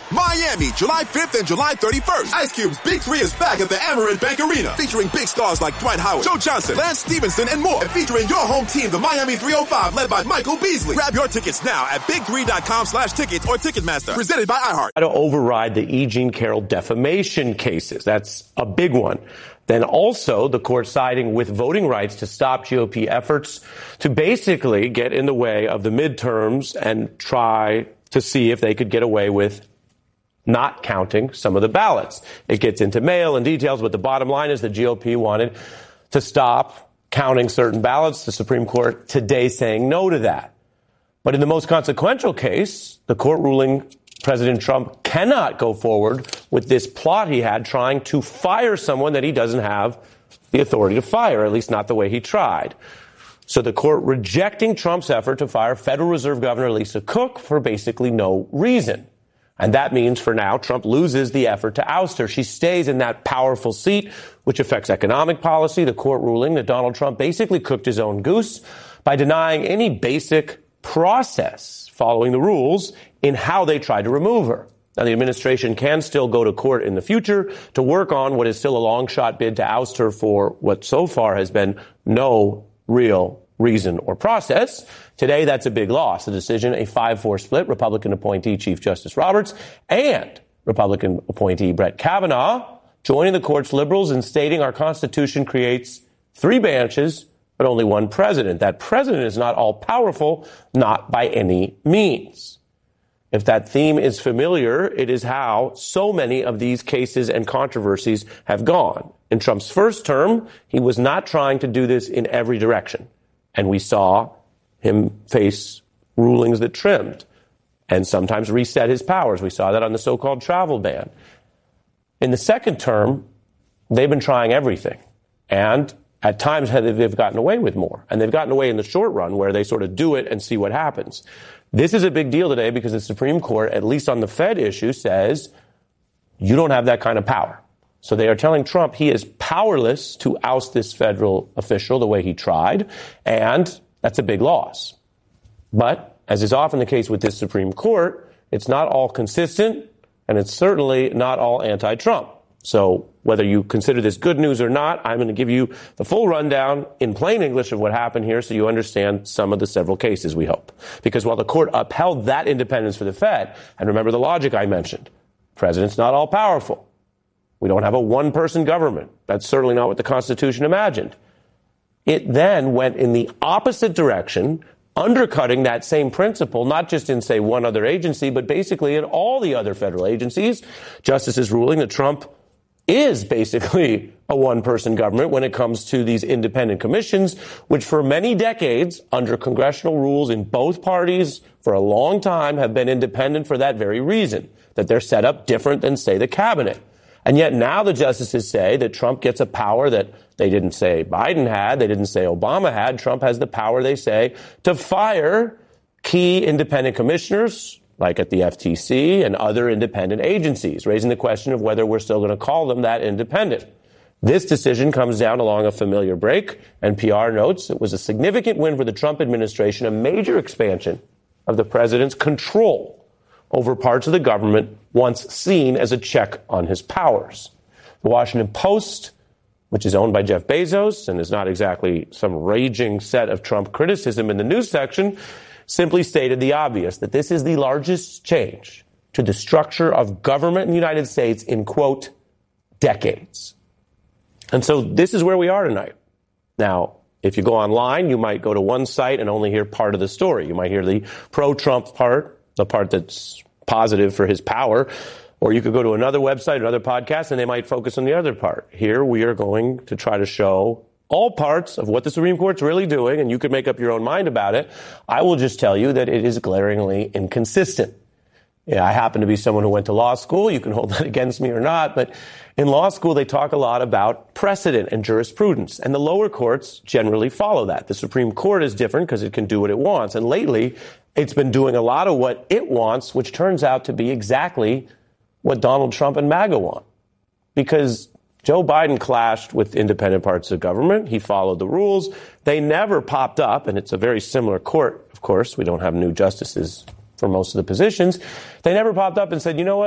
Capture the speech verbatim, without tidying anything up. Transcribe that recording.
Miami, July fifth and July thirty-first. Ice Cube's Big Three is back at the Amerant Bank Arena, featuring big stars like Dwight Howard, Joe Johnson, Lance Stevenson, and more. And featuring your home team, the Miami three oh five, led by Michael Beasley. Grab your tickets now at big three dot com slash tickets or Ticketmaster. Presented by iHeart. To override the E. Jean Carroll defamation cases. That's a big one. Then also the court siding with voting rights to stop G O P efforts to basically get in the way of the midterms and try to see if they could get away with not counting some of the ballots. It gets into mail and details, but the bottom line is the G O P wanted to stop counting certain ballots. The Supreme Court today saying no to that. But in the most consequential case, the court ruling President Trump cannot go forward with this plot he had trying to fire someone that he doesn't have the authority to fire, at least not the way he tried. So the court rejecting Trump's effort to fire Federal Reserve Governor Lisa Cook for basically no reason. And that means for now, Trump loses the effort to oust her. She stays in that powerful seat, which affects economic policy. The court ruling that Donald Trump basically cooked his own goose by denying any basic process following the rules in how they tried to remove her. Now, the administration can still go to court in the future to work on what is still a long shot bid to oust her for what so far has been no real reason or process. Today, that's a big loss. The decision, a five four split, Republican appointee Chief Justice Roberts and Republican appointee Brett Kavanaugh joining the court's liberals in stating our Constitution creates three branches, but only one president. That president is not all powerful, not by any means. If that theme is familiar, it is how so many of these cases and controversies have gone. In Trump's first term, he was not trying to do this in every direction. And we saw him face rulings that trimmed and sometimes reset his powers. We saw that on the so-called travel ban. In the second term, they've been trying everything. And at times they've gotten away with more. And they've gotten away in the short run where they sort of do it and see what happens. This is a big deal today because the Supreme Court, at least on the Fed issue, says you don't have that kind of power. So they are telling Trump he is powerless to oust this federal official the way he tried, and that's a big loss. But, as is often the case with this Supreme Court, it's not all consistent, and it's certainly not all anti-Trump. So whether you consider this good news or not, I'm going to give you the full rundown in plain English of what happened here so you understand some of the several cases, we hope. Because while the court upheld that independence for the Fed, and remember the logic I mentioned, the president's not all powerful. We don't have a one-person government. That's certainly not what the Constitution imagined. It then went in the opposite direction, undercutting that same principle, not just in, say, one other agency, but basically in all the other federal agencies. Justices ruling that Trump is basically a one-person government when it comes to these independent commissions, which for many decades, under congressional rules in both parties for a long time, have been independent for that very reason, that they're set up different than, say, the cabinet. And yet now the justices say that Trump gets a power that they didn't say Biden had, they didn't say Obama had. Trump has the power, they say, to fire key independent commissioners, like at the F T C and other independent agencies, raising the question of whether we're still going to call them that independent. This decision comes down along a familiar break. N P R notes it was a significant win for the Trump administration, a major expansion of the president's control over parts of the government once seen as a check on his powers. The Washington Post, which is owned by Jeff Bezos and is not exactly some raging set of Trump criticism in the news section, simply stated the obvious, that this is the largest change to the structure of government in the United States in, quote, decades. And so this is where we are tonight. Now, if you go online, you might go to one site and only hear part of the story. You might hear the pro-Trump part, the part that's positive for his power, or you could go to another website, another podcast, and they might focus on the other part. Here we are going to try to show all parts of what the Supreme Court's really doing, and you could make up your own mind about it. I will just tell you that it is glaringly inconsistent. Yeah, I happen to be someone who went to law school. You can hold that against me or not, but in law school, they talk a lot about precedent and jurisprudence, and the lower courts generally follow that. The Supreme Court is different because it can do what it wants, and lately, it's been doing a lot of what it wants, which turns out to be exactly what Donald Trump and MAGA want. Because Joe Biden clashed with independent parts of government. He followed the rules. They never popped up, and it's a very similar court, of course. We don't have new justices for most of the positions. They never popped up and said, you know what?